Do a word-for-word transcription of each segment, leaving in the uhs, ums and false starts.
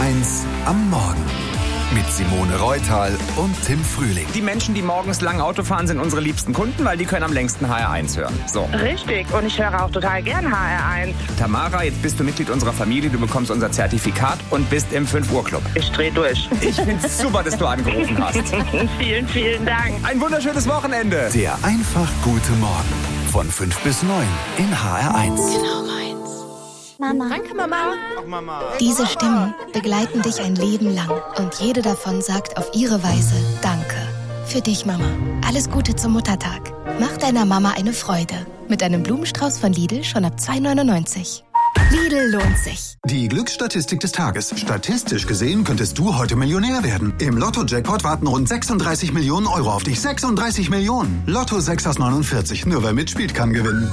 eins am Morgen. Mit Simone Reutal und Tim Frühling. Die Menschen, die morgens lang Auto fahren, sind unsere liebsten Kunden, weil die können am längsten H R eins hören. So. Richtig, und ich höre auch total gern H R eins. Tamara, jetzt bist du Mitglied unserer Familie, du bekommst unser Zertifikat und bist im fünf Uhr Club. Ich dreh durch. Ich find's super, dass du angerufen hast. Vielen, vielen Dank. Ein wunderschönes Wochenende. Der einfach gute Morgen. Von fünf bis neun in H R eins. Genau meins. Mama. Danke, Mama. Ach, Mama. Diese Stimmen begleiten dich ein Leben lang und jede davon sagt auf ihre Weise Danke. Für dich, Mama. Alles Gute zum Muttertag. Mach deiner Mama eine Freude. Mit einem Blumenstrauß von Lidl schon ab zwei neunundneunzig. Lidl lohnt sich. Die Glücksstatistik des Tages. Statistisch gesehen könntest du heute Millionär werden. Im Lotto-Jackpot warten rund sechsunddreißig Millionen Euro auf dich. sechsunddreißig Millionen. Lotto sechs aus neunundvierzig. Nur wer mitspielt, kann gewinnen.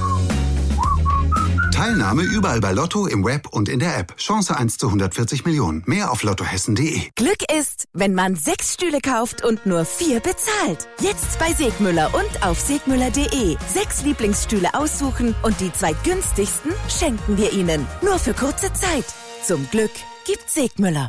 Teilnahme überall bei Lotto, im Web und in der App. Chance eins zu hundertvierzig Millionen. Mehr auf lottohessen punkt de. Glück ist, wenn man sechs Stühle kauft und nur vier bezahlt. Jetzt bei Segmüller und auf segmüller punkt de. Sechs Lieblingsstühle aussuchen und die zwei günstigsten schenken wir Ihnen. Nur für kurze Zeit. Zum Glück gibt Segmüller.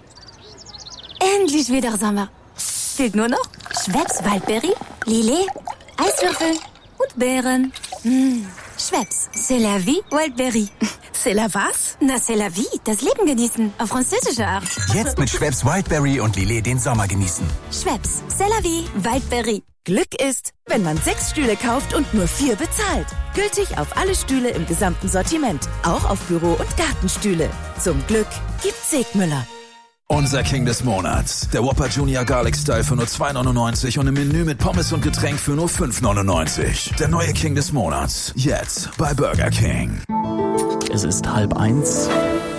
Endlich wieder Sommer. Fehlt nur noch Schweppes Waldbeere, Lillet, Eiswürfel und Beeren. Mmh. Schweppes, c'est la vie, Wildberry. C'est la was? Na, c'est la vie, das Leben genießen, auf französische Art. Jetzt mit Schweppes Wildberry und Lillet den Sommer genießen. Schweppes, c'est la vie, Wildberry. Glück ist, wenn man sechs Stühle kauft und nur vier bezahlt. Gültig auf alle Stühle im gesamten Sortiment, auch auf Büro- und Gartenstühle. Zum Glück gibt Segmüller. Unser King des Monats. Der Whopper Junior Garlic Style für nur zwei neunundneunzig und im Menü mit Pommes und Getränk für nur fünf neunundneunzig. Der neue King des Monats. Jetzt bei Burger King. Es ist halb eins.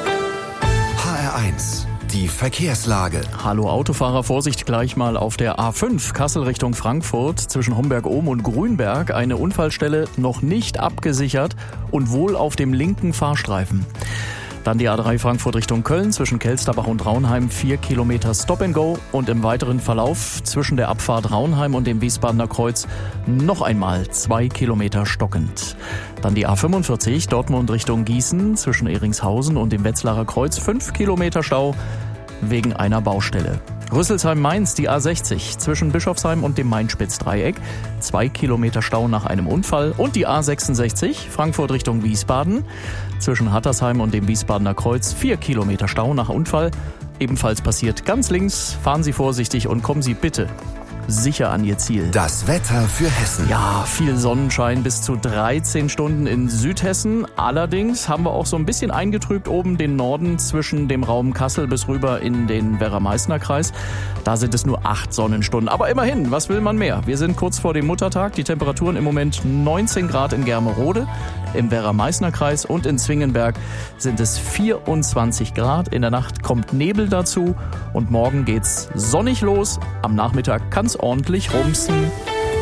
H R eins. Die Verkehrslage. Hallo Autofahrer, Vorsicht gleich mal auf der A fünf Kassel Richtung Frankfurt zwischen Homberg-Ohm und Grünberg. Eine Unfallstelle noch nicht abgesichert und wohl auf dem linken Fahrstreifen. Dann die A drei Frankfurt Richtung Köln zwischen Kelsterbach und Raunheim, vier Kilometer Stop and Go und im weiteren Verlauf zwischen der Abfahrt Raunheim und dem Wiesbadener Kreuz noch einmal zwei Kilometer stockend. Dann die A fünfundvierzig Dortmund Richtung Gießen zwischen Ehringshausen und dem Wetzlarer Kreuz, fünf Kilometer Stau wegen einer Baustelle. Rüsselsheim-Mainz, die A sechzig zwischen Bischofsheim und dem Main-Spitz-Dreieck, zwei Kilometer Stau nach einem Unfall. Und die A sechsundsechzig Frankfurt Richtung Wiesbaden zwischen Hattersheim und dem Wiesbadener Kreuz, vier Kilometer Stau nach Unfall. Ebenfalls passiert ganz links. Fahren Sie vorsichtig und kommen Sie bitte sicher an Ihr Ziel. Das Wetter für Hessen. Ja, viel Sonnenschein bis zu dreizehn Stunden in Südhessen. Allerdings haben wir auch so ein bisschen eingetrübt oben den Norden zwischen dem Raum Kassel bis rüber in den Werra-Meißner-Kreis. Da sind es nur acht Sonnenstunden. Aber immerhin, was will man mehr? Wir sind kurz vor dem Muttertag. Die Temperaturen im Moment neunzehn Grad in Germerode. Im Werra-Meißner-Kreis und in Zwingenberg sind es vierundzwanzig Grad. In der Nacht kommt Nebel dazu und morgen geht's sonnig los. Am Nachmittag kann's ordentlich rumsen.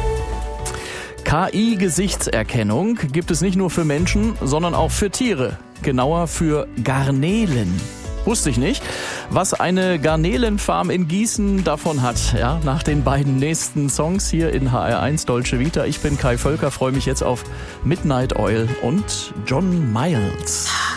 K I-Gesichtserkennung gibt es nicht nur für Menschen, sondern auch für Tiere. Genauer für Garnelen. Wusste ich nicht. Was eine Garnelenfarm in Gießen davon hat, ja, nach den beiden nächsten Songs hier in H R eins Dolce Vita. Ich bin Kai Völker, freue mich jetzt auf Midnight Oil und John Miles.